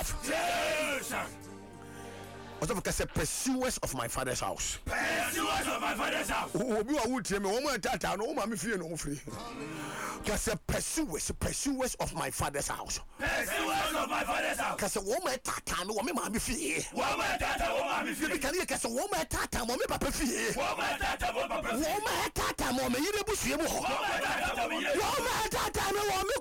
life. Also because the pursuers of my father's house. Pursuers of my father's house. Obi wa wutie me wo tata no ma me fie no free. Because the pursuers of my father's house. Pursuers of my father's house. Because wo ma tata no me ma me fie. Wo ma tata wo ma me fie. Because because wo ma tata mo me papa fie. Wo ma tata wo papa fie. Wo ma tata mo me yire busue mu ho. Wo ma tata wo me yire. Wo ma tata no wo me